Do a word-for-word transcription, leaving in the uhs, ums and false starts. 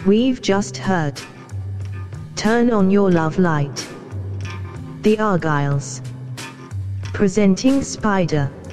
We've just heard Turn on Your Love Light. The Argyles. Presenting Spider.